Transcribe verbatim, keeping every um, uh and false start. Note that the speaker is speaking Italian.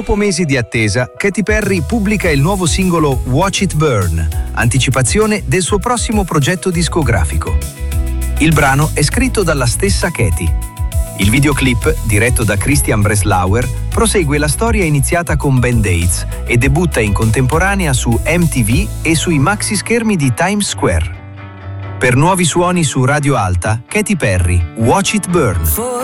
Dopo mesi di attesa, Katy Perry pubblica il nuovo singolo Watch It Burn, anticipazione del suo prossimo progetto discografico. Il brano è scritto dalla stessa Katy. Il videoclip, diretto da Christian Breslauer, prosegue la storia iniziata con Band-Aids e debutta in contemporanea su M T V e sui maxi schermi di Times Square. Per nuovi suoni su Radio Alta, Katy Perry, Watch It Burn.